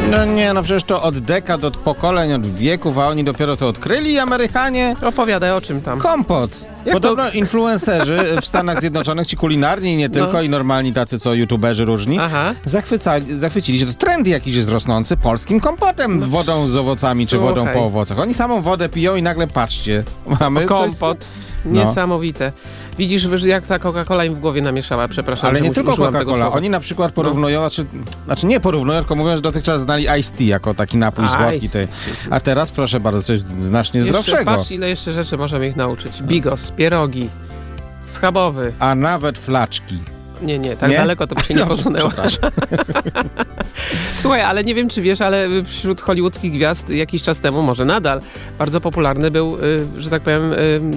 No nie, no przecież to od dekad, od pokoleń, od wieków, a oni dopiero to odkryli, Amerykanie. Opowiadaj, o czym tam. Kompot. Podobno influencerzy w Stanach Zjednoczonych, ci kulinarni i nie tylko, i normalni tacy, co youtuberzy różni, zachwycili się. To trend jakiś jest rosnący polskim kompotem, wodą z owocami, czy wodą po owocach. Oni samą wodę piją i nagle, patrzcie, mamy kompot. Niesamowite. Widzisz, jak ta Coca-Cola im w głowie namieszała, przepraszam. Ale nie tylko Coca-Cola. Oni na przykład porównują, znaczy nie porównują, tylko mówią, że dotychczas znali Iced Tea jako taki napój słodki. A teraz, proszę bardzo, coś znacznie zdrowszego. Patrz, ile jeszcze rzeczy możemy ich nauczyć. Bigos, pierogi, schabowy. A nawet flaczki. Nie, tak daleko to by się nie posunęło. Słuchaj, ale nie wiem, czy wiesz, ale wśród hollywoodzkich gwiazd jakiś czas temu, może nadal, bardzo popularny był, że tak powiem,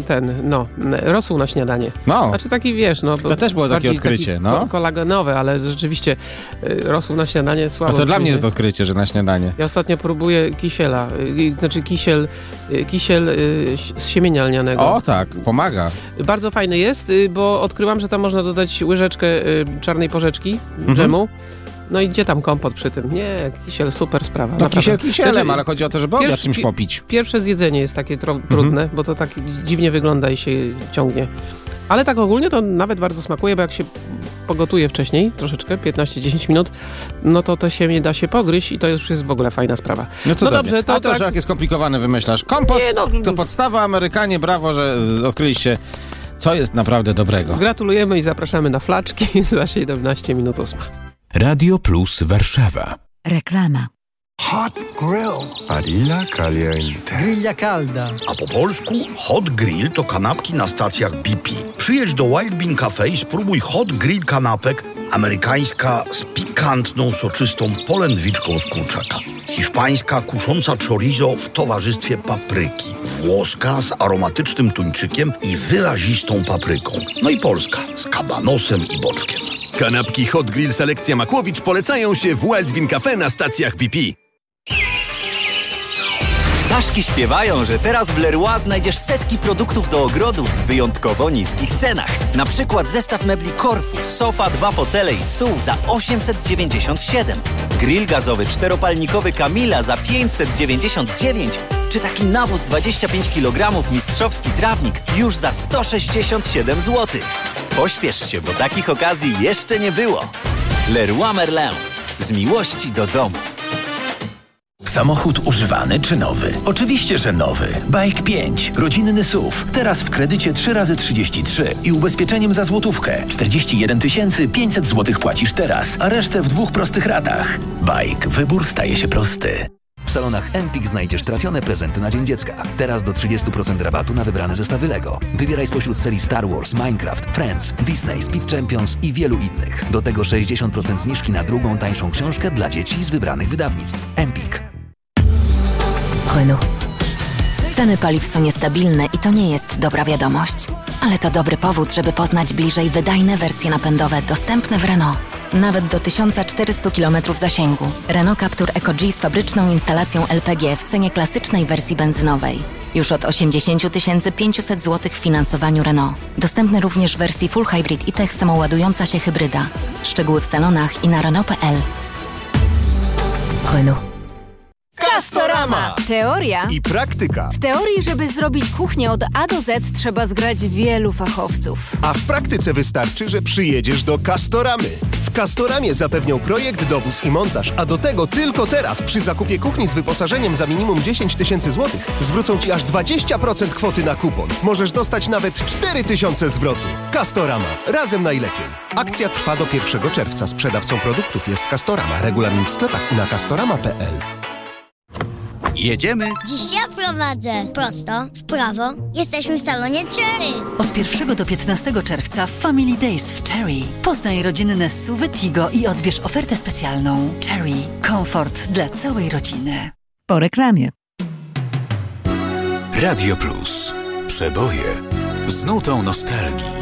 rosół na śniadanie. No. Znaczy taki, wiesz, to też było takie odkrycie, kolagenowe, ale rzeczywiście rosół na śniadanie słabo. A to dla mnie jest odkrycie, że na śniadanie. Ja ostatnio próbuję kisiela, znaczy kisiel z siemienia lnianego. O tak, pomaga. Bardzo fajny jest, bo odkryłam, że tam można dodać łyżeczkę czarnej porzeczki, dżemu. No i gdzie tam kompot przy tym? Nie, kisiel, super sprawa. No kisiel kisielem, ale chodzi o to, żeby obiad czymś popić. Pierwsze zjedzenie jest takie trudne, bo to tak dziwnie wygląda i się ciągnie. Ale tak ogólnie to nawet bardzo smakuje, bo jak się pogotuje wcześniej, troszeczkę, 15-10 minut, no to się nie da się pogryźć i to już jest w ogóle fajna sprawa. No dobrze, to że jakie skomplikowane wymyślasz. Kompot to podstawa, Amerykanie, brawo, że odkryliście, co jest naprawdę dobrego. Gratulujemy i zapraszamy na flaczki za 17 minut 8. Radio Plus Warszawa. Reklama. Hot grill. Barilla caliente. Grilla calda. A po polsku hot grill to kanapki na stacjach BP. Przyjedź do Wild Bean Cafe i spróbuj hot grill kanapek. Amerykańska z pikantną, soczystą polędwiczką z kurczaka. Hiszpańska kusząca chorizo w towarzystwie papryki. Włoska z aromatycznym tuńczykiem i wyrazistą papryką. No i polska z kabanosem i boczkiem. Kanapki Hot Grill Selekcja Makłowicz polecają się w Wild Bean Cafe na stacjach BP. Ptaszki śpiewają, że teraz w Leroy znajdziesz setki produktów do ogrodu w wyjątkowo niskich cenach. Na przykład zestaw mebli Corfu, sofa, 2 fotele i stół za 897. Grill gazowy czteropalnikowy Camila za 599. Czy taki nawóz 25 kg mistrzowski trawnik już za 167 zł. Pośpiesz się, bo takich okazji jeszcze nie było. Leroy Merlin. Z miłości do domu. Samochód używany czy nowy? Oczywiście, że nowy. Bike 5. Rodzinny SUV. Teraz w kredycie 3x33 i ubezpieczeniem za złotówkę. 41 500 zł płacisz teraz, a resztę w 2 prostych ratach. Bike. Wybór staje się prosty. W salonach Empik znajdziesz trafione prezenty na Dzień Dziecka. Teraz do 30% rabatu na wybrane zestawy Lego. Wybieraj spośród serii Star Wars, Minecraft, Friends, Disney, Speed Champions i wielu innych. Do tego 60% zniżki na drugą, tańszą książkę dla dzieci z wybranych wydawnictw. Empik. Renault. Ceny paliw są niestabilne i to nie jest dobra wiadomość. Ale to dobry powód, żeby poznać bliżej wydajne wersje napędowe dostępne w Renault. Nawet do 1400 km zasięgu. Renault Captur Eco-G z fabryczną instalacją LPG w cenie klasycznej wersji benzynowej. Już od 80 500 zł w finansowaniu Renault. Dostępny również w wersji Full Hybrid i Tech samoładująca się hybryda. Szczegóły w salonach i na Renault.pl. Renault. Castorama! Teoria i praktyka. W teorii, żeby zrobić kuchnię od A do Z, trzeba zgrać wielu fachowców. A w praktyce wystarczy, że przyjedziesz do Castoramy. W Castoramie zapewnią projekt, dowóz i montaż, a do tego tylko teraz przy zakupie kuchni z wyposażeniem za minimum 10 000 złotych zwrócą Ci aż 20% kwoty na kupon. Możesz dostać nawet 4000 zwrotu. Castorama. Razem najlepiej. Akcja trwa do 1 czerwca. Sprzedawcą produktów jest Castorama. Regulamin w sklepach i na castorama.pl. Jedziemy? Dziś ja prowadzę. Prosto, w prawo. Jesteśmy w salonie Cherry. Od 1 do 15 czerwca w Family Days w Cherry. Poznaj rodzinne SUV-y Tigo i odbierz ofertę specjalną. Cherry. Komfort dla całej rodziny. Po reklamie. Radio Plus. Przeboje z nutą nostalgii.